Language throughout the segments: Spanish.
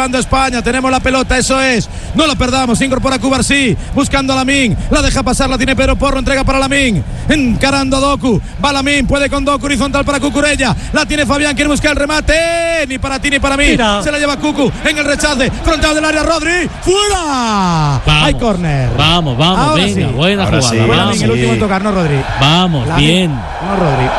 jugando España, tenemos la pelota, eso es, no la perdamos, incorpora Cubarsí, buscando a Lamine, la deja pasar, la tiene Pedro Porro, entrega para Lamine, encarando a Doku, va Lamine, puede con Doku, horizontal para Cucurella, la tiene Fabián, quiere buscar el remate, ni para ti ni para mí, se la lleva Cucu, en el rechace, frontal del área, Rodri, fuera, hay córner. Vamos, ahora venga, sí. Buena Ahora jugada. sí. Lamine, el último en tocar, no Rodri. Vamos, Lamine, bien. No Rodri.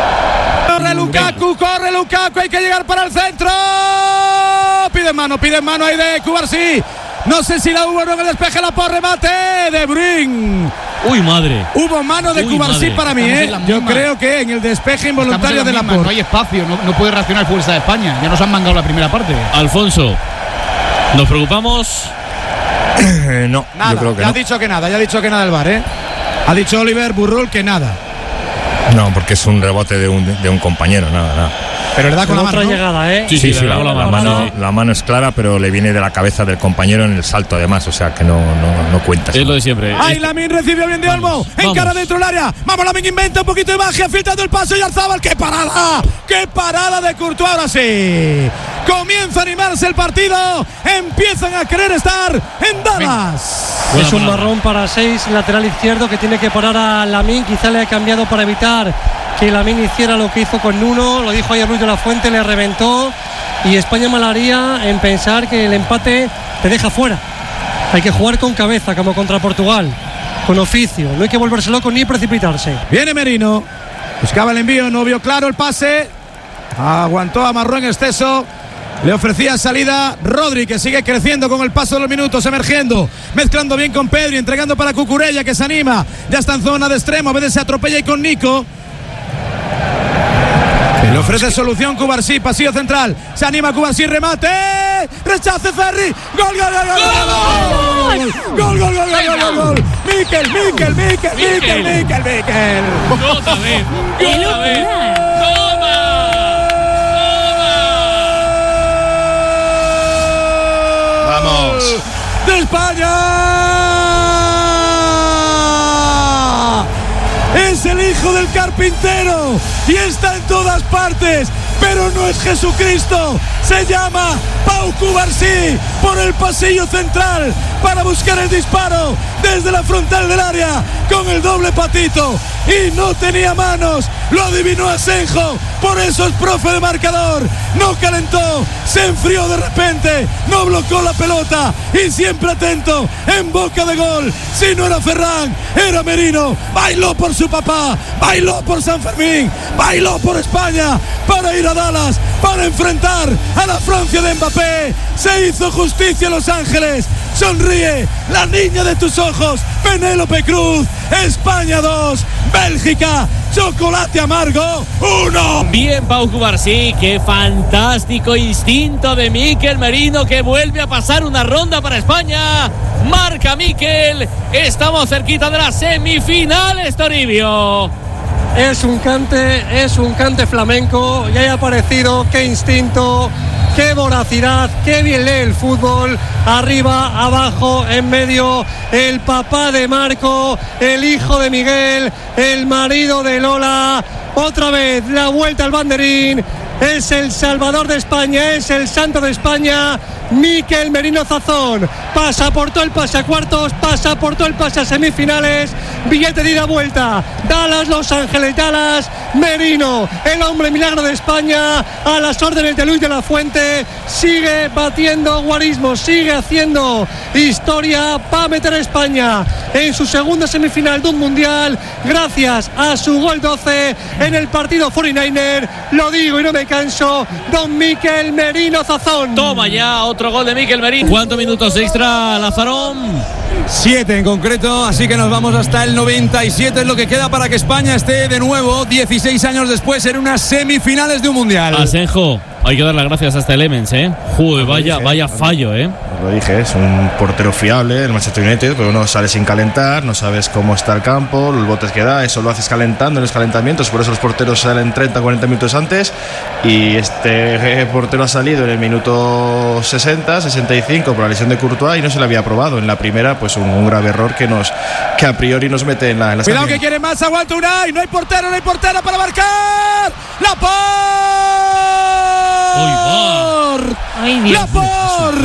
Corre Lukaku, hay que llegar para el centro. Pide mano ahí de Cubarsí. No sé si la hubo o no en el despeje, la por remate de Bruyne. Uy, madre. Hubo mano de Cubarsí para mí, Yo creo que en el despeje involuntario de Laporte. No hay espacio, no puede reaccionar Fuerza de España. Ya nos han mangado la primera parte. Alfonso, ¿nos preocupamos? No, nada, yo creo que ya no. ha dicho que nada el VAR, Ha dicho Oliver Burrul que nada. No, porque es un rebote de un compañero, nada. Pero le da con la mano, otra ¿no? llegada, Sí, la mano es clara, pero le viene de la cabeza del compañero en el salto además, o sea que no cuenta. Es lo de siempre. ¡Ay, Lamine recibió bien de Olmo! Encara dentro del área. Vamos, Lamine inventa un poquito de magia, filtrando el paso y Arzabal. ¡Qué parada! ¡Qué parada de Courtois! Ahora sí. Comienza a animarse el partido. Empiezan a querer estar en Dallas. Es un marrón para 6, lateral izquierdo, que tiene que parar a Lamine. Quizá le ha cambiado para evitar que Lamine hiciera lo que hizo con Nuno. Lo dijo ayer Luis de la Fuente, le reventó. Y España malaría en pensar que el empate te deja fuera. Hay que jugar con cabeza, como contra Portugal, con oficio. No hay que volverse loco ni precipitarse. Viene Merino. Buscaba el envío, no vio claro el pase. Aguantó, amarró en exceso. Le ofrecía salida Rodri, que sigue creciendo con el paso de los minutos, emergiendo, mezclando bien con Pedri, entregando para Cucurella, que se anima. Ya está en zona de extremo, a veces se atropella y con Nico. Le ofrece solución Cubarsí, pasillo central. Se anima Cubarsí, remate. Rechace Ferri. Gol. Gol. Mikel. Otra vez. Vamos. De España. Es el hijo del carpintero y está en todas partes, pero no es Jesucristo. Se llama Pau Cubarsí por el pasillo central para buscar el disparo desde la frontal del área con el doble patito y no tenía manos. Lo adivinó Asenjo, por eso es profe de marcador. No calentó, se enfrió de repente, no bloqueó la pelota y siempre atento, en boca de gol. Si no era Ferran, era Merino. Bailó por su papá, bailó por San Fermín, bailó por España para ir a Dallas, para enfrentar a la Francia de Mbappé. Se hizo justicia en Los Ángeles. Sonríe la niña de tus ojos, Penélope Cruz. España 2, Bélgica, chocolate amargo 1. Bien, Pau Cubarsí, qué fantástico instinto de Mikel Merino, que vuelve a pasar una ronda para España. Marca Mikel, estamos cerquita de las semifinales, Toribio. Es un cante flamenco, y haya aparecido, qué instinto, qué voracidad, qué bien lee el fútbol, arriba, abajo, en medio, el papá de Marco, el hijo de Miguel, el marido de Lola. Otra vez la vuelta al banderín. Es el salvador de España, es el santo de España, Mikel Merino Zazón. Pasaportó el pase a cuartos, pasaportó el pase a semifinales, billete de ida vuelta. Dallas, Los Ángeles, Dallas. Merino, el hombre milagro de España, a las órdenes de Luis de la Fuente, sigue batiendo guarismos, sigue haciendo historia para meter a España en su segunda semifinal de un mundial, gracias a su gol 12 en el partido 49er. Lo digo y no me canso, don Mikel Merino Zazón. Toma ya otro gol de Mikel Merino. ¿Cuántos minutos extra, Lazarón? 7 en concreto, así que nos vamos hasta el 97, es lo que queda para que España esté de nuevo 16 años después en unas semifinales de un mundial. Asenjo, hay que dar las gracias a este Elements, Joder, vaya fallo, Lo dije, es un portero fiable, el Manchester United, pero no sale sin calentar, no sabes cómo está el campo, los botes que da, eso lo haces calentando en los calentamientos, por eso los porteros salen 30-40 minutos antes, y este portero ha salido en el minuto 60-65 por la lesión de Courtois y no se le había probado. En la primera, pues un grave error que a priori nos mete en la Cuidado que quiere más, aguanta Unai, no hay portero para marcar. ¡Laporte! ¡Ay, Dios! ¡Laporte!